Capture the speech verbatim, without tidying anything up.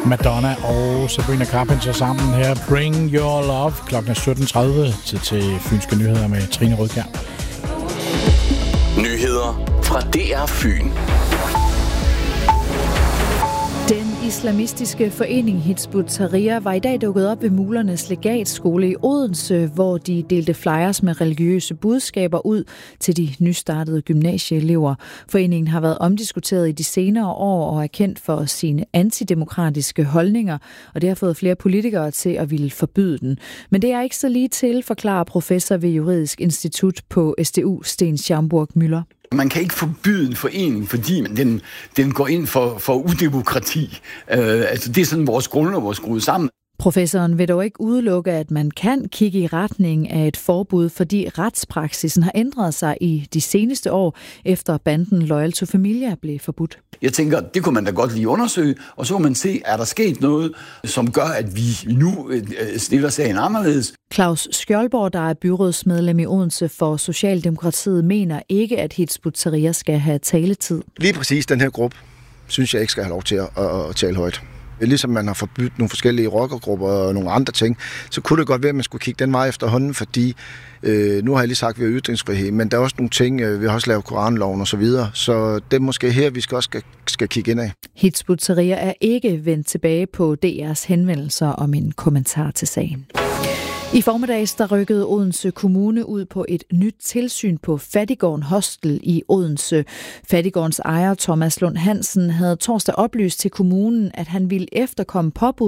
Madonna og Sabrina Carpenter sammen her. Bring Your Love. Klokken er sytten tredive. Tid til Fynske Nyheder med Trine Rødkjær. Nyheder fra D R Fyn. Den islamistiske forening Hizb ut-Tahrir var i dag dukket op ved Mulernes Legatskole i Odense, hvor de delte flyers med religiøse budskaber ud til de nystartede gymnasieelever. Foreningen har været omdiskuteret i de senere år og er kendt for sine antidemokratiske holdninger, og det har fået flere politikere til at ville forbyde den. Men det er ikke så lige til, forklarer professor ved Juridisk Institut på S D U, Sten Schaumburg-Müller. Man kan ikke forbyde en forening, fordi den, den går ind for, for udemokrati. Øh, altså det er sådan, vores grundlov er skruet sammen. Professoren vil dog ikke udelukke, at man kan kigge i retning af et forbud, fordi retspraksisen har ændret sig i de seneste år, efter banden Loyal to Familia blev forbudt. Jeg tænker, det kunne man da godt lige undersøge, og så kan man se, er der sket noget, som gør, at vi nu stiller sagen anderledes. Claus Skjoldborg, der er byrådsmedlem i Odense for Socialdemokratiet, mener ikke, at Hizb ut-Tahrir skal have taletid. Lige præcis den her gruppe synes jeg ikke skal have lov til at, at, at tale højt. Ligesom man har forbudt nogle forskellige rockergrupper og nogle andre ting, så kunne det godt være, at man skulle kigge den vej efterhånden, fordi øh, nu har jeg lige sagt, at vi har ytringsfrihed, men der er også nogle ting, øh, vi har også lavet koranloven og så videre, så det er måske her, vi skal også skal, skal kigge ind af. Hizb ut-Tahrir er ikke vendt tilbage på D R's henvendelser om en kommentar til sagen. I formiddags der rykkede Odense Kommune ud på et nyt tilsyn på Fattiggården Hostel i Odense. Fattiggårdens ejer Thomas Lund Hansen havde torsdag oplyst til kommunen, at han ville efterkomme påbud